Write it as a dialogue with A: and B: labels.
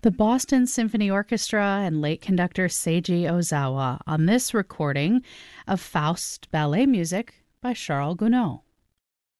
A: the Boston Symphony Orchestra and late conductor Seiji Ozawa on this recording of Faust ballet music by Charles Gounod.